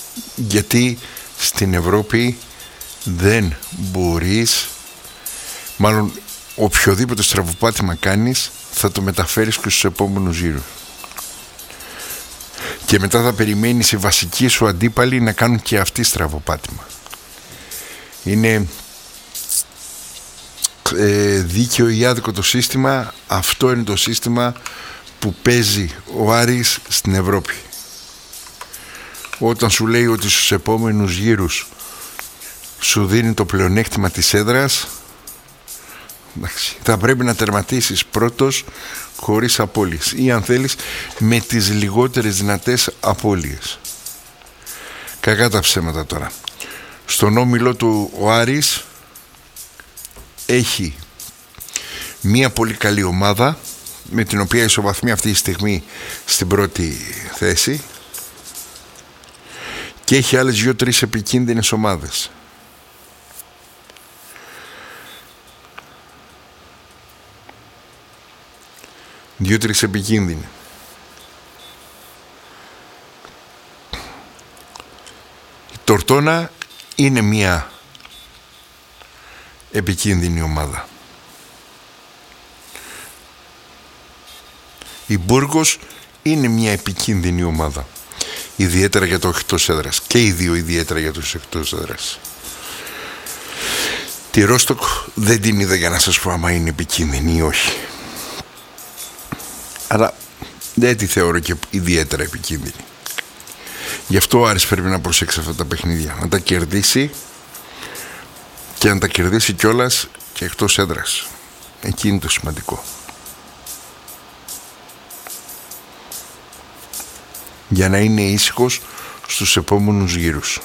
γιατί στην Ευρώπη δεν μπορείς, μάλλον οποιοδήποτε στραβοπάτημα κάνεις θα το μεταφέρεις και στους επόμενους γύρους, και μετά θα περιμένεις οι βασικοί σου αντίπαλοι να κάνουν και αυτοί στραβοπάτημα. Είναι δίκαιο ή άδικο το σύστημα? Αυτό είναι το σύστημα που παίζει ο Άρης στην Ευρώπη. Όταν σου λέει ότι στους επόμενους γύρους σου δίνει το πλεονέκτημα της έδρας, θα πρέπει να τερματίσεις πρώτος χωρίς απώλειες, ή αν θέλεις με τις λιγότερες δυνατές απώλειες. Κακά τα ψέματα τώρα. Στον όμιλο του ο Άρης έχει μία πολύ καλή ομάδα με την οποία ισοβαθμεί αυτή τη στιγμή στην πρώτη θέση, και έχει άλλες 2-3 επικίνδυνες ομάδες. Δύο-τρεις επικίνδυνοι. Η Τορτώνα είναι μια επικίνδυνη ομάδα. Η Μπούργος είναι μια επικίνδυνη ομάδα, ιδιαίτερα για το εκτός έδρας, και οι δύο ιδιαίτερα για τους εκτός έδρας. Τη Ρόστοκ δεν την είδα για να σας πω άμα είναι επικίνδυνη ή όχι, αλλά δεν τη θεωρώ και ιδιαίτερα επικίνδυνη. Γι' αυτό ο Άρης πρέπει να προσέξει αυτά τα παιχνίδια, να τα κερδίσει, και να τα κερδίσει κιόλας και εκτός έδρας. Εκεί είναι το σημαντικό, για να είναι ήσυχος στους επόμενους γύρους.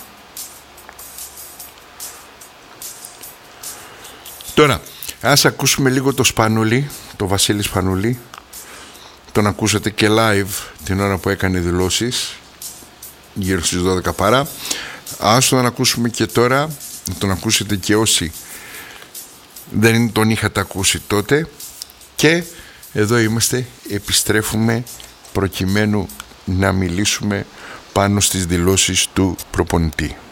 Τώρα, ας ακούσουμε λίγο το Σπανούλη, το Βασίλη Σπανούλη. Τον ακούσατε και live την ώρα που έκανε δηλώσεις, γύρω στις 12 παρά. Ας τον ακούσουμε και τώρα, να τον ακούσετε και όσοι δεν τον είχατε ακούσει τότε. Και εδώ είμαστε, επιστρέφουμε προκειμένου να μιλήσουμε πάνω στις δηλώσεις του προπονητή.